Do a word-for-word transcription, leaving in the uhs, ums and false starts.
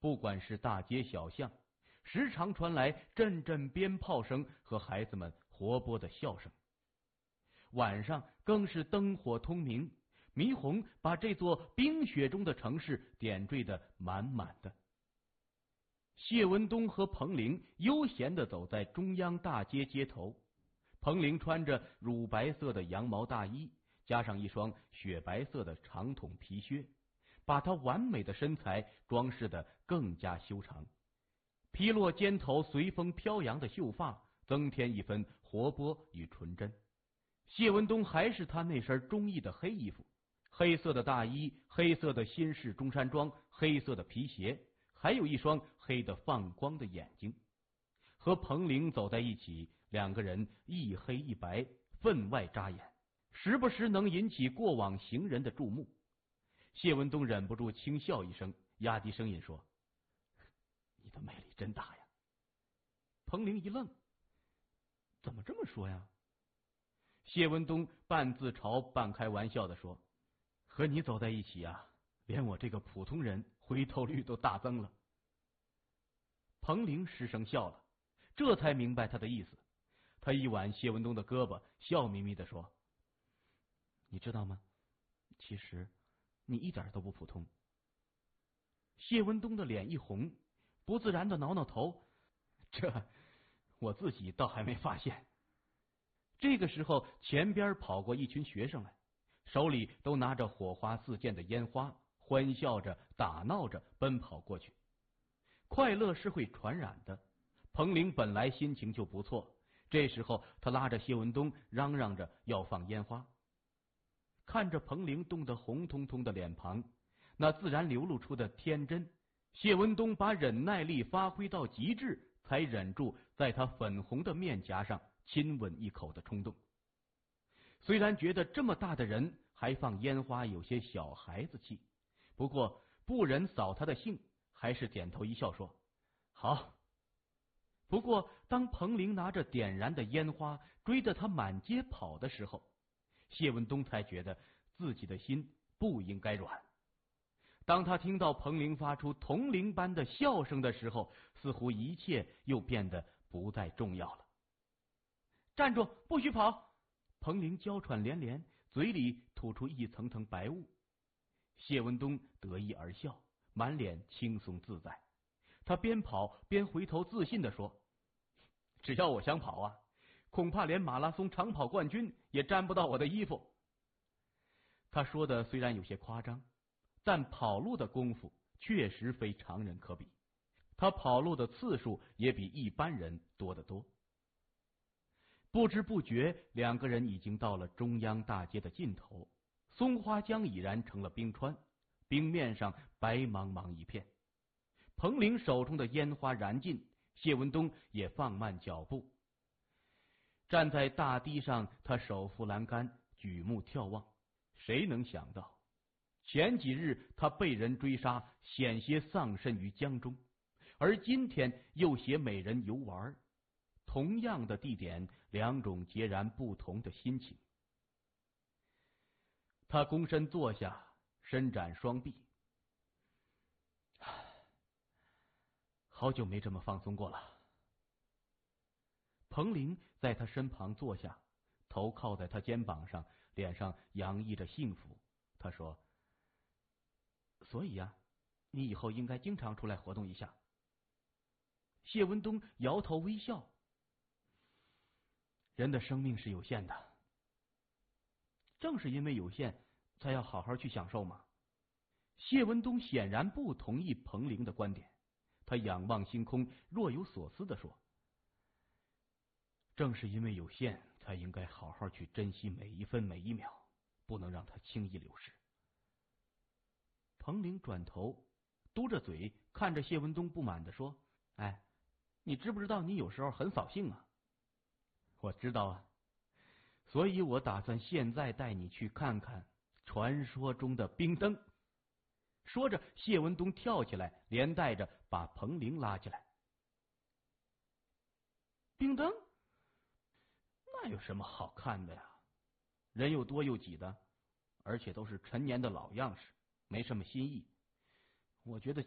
不管是大街小巷，时常传来阵阵鞭炮声和孩子们活泼的笑声。晚上更是灯火通明，霓虹把这座冰雪中的城市点缀得满满的。谢文东和彭玲悠闲地走在中央大街街头，彭玲穿着乳白色的羊毛大衣，加上一双雪白色的长筒皮靴，把她完美的身材装饰得更加修长。披落肩头随风飘扬的秀发，增添一分活泼与纯真。谢文东还是他那身中意的黑衣服，黑色的大衣，黑色的新式中山装，黑色的皮鞋，还有一双黑的放光的眼睛。和彭玲走在一起，两个人一黑一白，分外扎眼，时不时能引起过往行人的注目。谢文东忍不住轻笑一声，压低声音说：“你的魅力真大呀。”彭玲一愣：“怎么这么说呀？”谢文东半自嘲半开玩笑地说：“和你走在一起啊，连我这个普通人回头率都大增了。”彭玲失声笑了，这才明白他的意思。他一挽谢文东的胳膊，笑眯眯地说：“你知道吗？其实你一点都不普通。”谢文东的脸一红，不自然地挠挠头：“这我自己倒还没发现。”这个时候，前边跑过一群学生来，手里都拿着火花四溅的烟花，欢笑着打闹着奔跑过去。快乐是会传染的，彭玲本来心情就不错，这时候他拉着谢文东嚷嚷着要放烟花。看着彭玲冻得红彤彤的脸庞，那自然流露出的天真，谢文东把忍耐力发挥到极致，才忍住在他粉红的面颊上亲吻一口的冲动。虽然觉得这么大的人还放烟花有些小孩子气，不过不忍扫他的兴，还是点头一笑说：“好。”不过当彭玲拿着点燃的烟花追着他满街跑的时候，谢文东才觉得自己的心不应该软。当他听到彭玲发出铜铃般的笑声的时候，似乎一切又变得不再重要了。“站住，不许跑！”彭玲娇喘连连，嘴里吐出一层层白雾。谢文东得意而笑，满脸轻松自在。他边跑边回头自信地说：“只要我想跑啊，恐怕连马拉松长跑冠军也沾不到我的衣服。”他说的虽然有些夸张，但跑路的功夫确实非常人可比。他跑路的次数也比一般人多得多。不知不觉，两个人已经到了中央大街的尽头，松花江已然成了冰川，冰面上白茫茫一片。彭玲手中的烟花燃尽，谢文东也放慢脚步。站在大堤上，他手扶栏杆，举目眺望。谁能想到，前几日他被人追杀，险些丧身于江中，而今天又携美人游玩。同样的地点，两种截然不同的心情。他躬身坐下，伸展双臂。好久没这么放松过了。彭玲在他身旁坐下，头靠在他肩膀上，脸上洋溢着幸福。他说：“所以呀、啊，你以后应该经常出来活动一下。”谢文东摇头微笑。人的生命是有限的，正是因为有限，才要好好去享受嘛。谢文东显然不同意彭玲的观点，他仰望星空，若有所思地说：“正是因为有限，才应该好好去珍惜每一分每一秒，不能让它轻易流逝。”彭玲转头嘟着嘴看着谢文东，不满地说：“哎，你知不知道你有时候很扫兴啊？”“我知道啊，所以我打算现在带你去看看传说中的冰灯。”说着，谢文东跳起来，连带着把彭玲拉起来。“冰灯？那有什么好看的呀？人又多又挤的，而且都是陈年的老样式，没什么新意。我觉得